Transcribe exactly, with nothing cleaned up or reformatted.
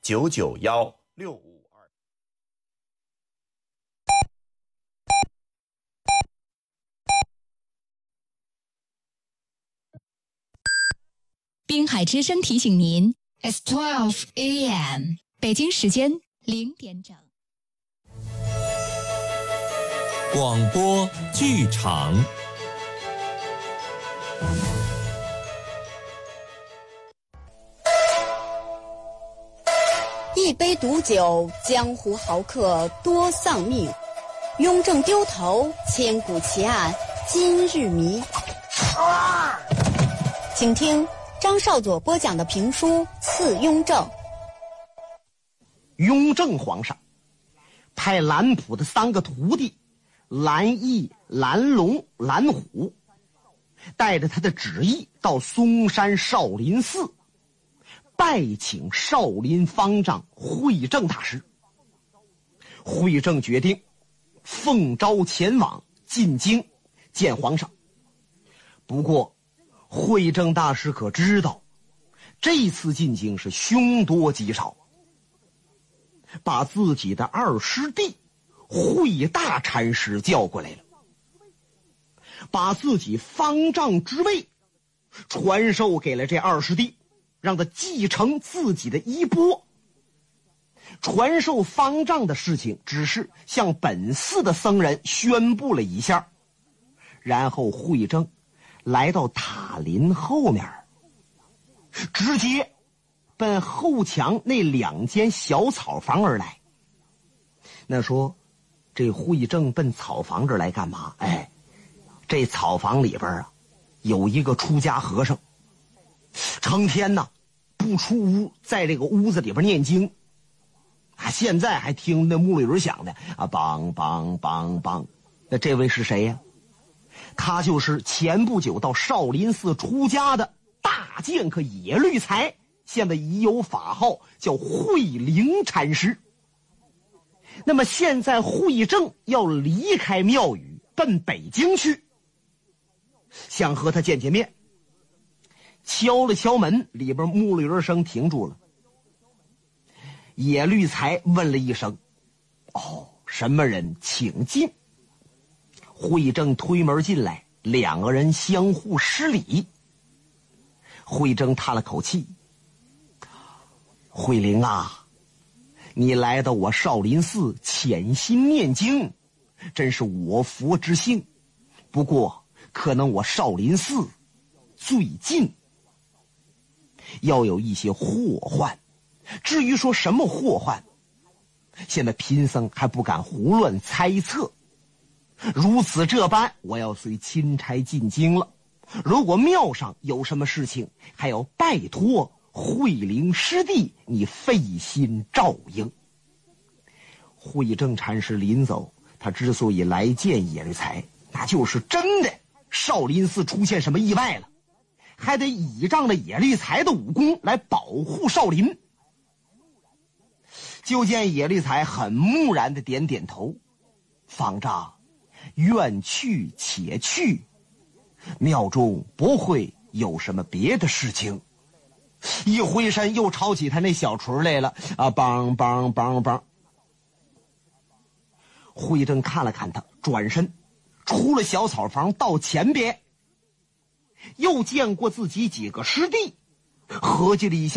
九九幺六五二。 滨海之声提醒您 ，It's twelve a m 北京时间零点整。 广播剧场。 一杯毒酒，江湖豪客多丧命；雍正丢头，千古奇案今日谜。啊、请听张少佐播讲的评书《刺雍正》。 雍正皇上派蓝谱的三个徒弟蓝翼、蓝龙、蓝虎，带着他的旨意到嵩山少林寺拜请少林方丈慧正大师。慧正决定奉召前往进京见皇上。不过慧正大师可知道，这次进京是凶多吉少，把自己的二师弟慧大禅师叫过来了，把自己方丈之位传授给了这二师弟，让他继承自己的衣钵。传授方丈的事情只是向本寺的僧人宣布了一下，然后慧正来到塔林后面，直接奔后墙那两间小草房而来。那说这慧正奔草房这儿来干嘛？哎，这草房里边啊有一个出家和尚，成天呢不出屋，在这个屋子里边念经。啊，现在还听那木驴响的啊，梆梆梆梆。那这位是谁呀？他就是前不久到少林寺出家的大剑客野律才，现在已有法号叫慧灵禅师。那么现在慧正要离开庙宇奔北京去，想和他见见面。敲了敲门，里边木驴声停住了。野律才问了一声：“哦，什么人？请进。”慧正推门进来，两个人相互施礼。慧正叹了口气：“慧灵啊，你来到我少林寺潜心念经，真是我佛之幸。不过可能我少林寺最近要有一些祸患，至于说什么祸患，现在贫僧还不敢胡乱猜测。如此这般，我要随钦差进京了。如果庙上有什么事情，还要拜托慧灵师弟你费心照应。”慧正禅师临走，他之所以来见野律才，那就是真的少林寺出现什么意外了，还得倚仗着野律才的武功来保护少林。就见野律才很木然的点点头：“方丈愿去且去，庙中不会有什么别的事情。”一回身又抄起他那小锤来了，啊，梆梆梆梆。慧正看了看他，转身出了小草房，到前边又见过自己几个师弟，合计了一下，